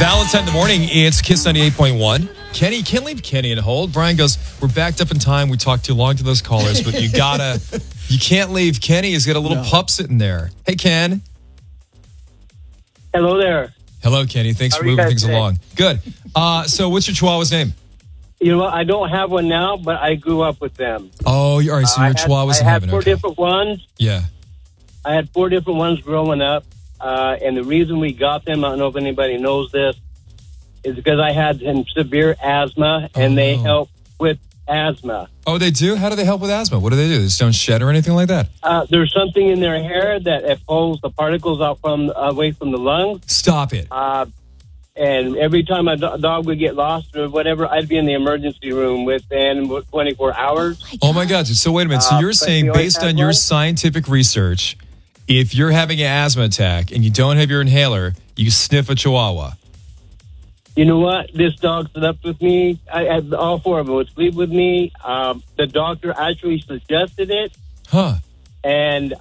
Valentine in the morning, it's Kiss 98.1. Kenny, can't leave Kenny in hold. Brian goes, we're backed up in time. We talked too long to those callers, but you can't leave Kenny. He's got a little pup sitting there. Hey, Ken. Hello there. Hello, Kenny. Thanks for moving things along. Good. So what's your Chihuahua's name? You know what? I don't have one now, but I grew up with them. Oh, all right. So your Chihuahua's in heaven. I had four different ones. Yeah. I had four different ones growing up. And the reason we got them, I don't know if anybody knows this, is because I had some severe asthma, and they help with asthma. Oh, they do? How do they help with asthma? What do? They just don't shed or anything like that? There's something in their hair that it pulls the particles out away from the lungs. Stop it. And every time a dog would get lost or whatever, I'd be in the emergency room within 24 hours. Oh, my God. So wait a minute. So you're saying, based on your scientific research, if you're having an asthma attack and you don't have your inhaler, you sniff a Chihuahua. You know what? This dog slept with me. I had all four of them would sleep with me. The doctor actually suggested it. Huh. And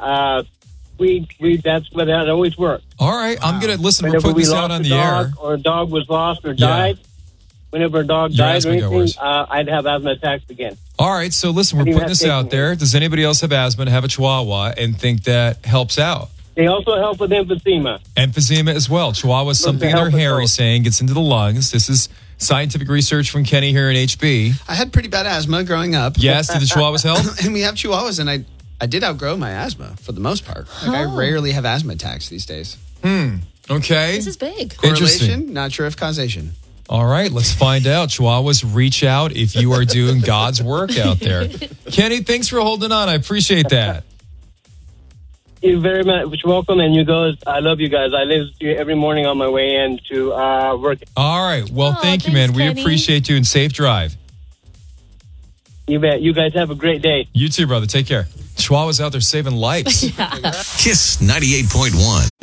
that's what that always worked. All right. I'm going to listen. Whenever we'll put this out on the air. Or a dog was lost or died, whenever a dog died or anything, I'd have asthma attacks again. All right. So listen, we're putting this out there. Does anybody else have asthma and have a Chihuahua and think that helps out? They also help with emphysema. Emphysema as well. Chihuahua, something in their hair, he's saying, gets into the lungs. This is scientific research from Kenny here in HB. I had pretty bad asthma growing up. Yes, did the Chihuahuas help? And we have Chihuahuas, and I did outgrow my asthma for the most part. Like, I rarely have asthma attacks these days. Okay. This is big. Correlation, not sure if causation. All right, let's find out. Chihuahuas, reach out if you are doing God's work out there. Kenny, thanks for holding on. I appreciate that. You're very much welcome, and you guys, I love you guys. I listen to you every morning on my way in to work. All right. Well, thank you, man. Kenny. We appreciate you, and safe drive. You bet. You guys have a great day. You too, brother. Take care. Chihuahuas out there saving lives. Kiss 98.1.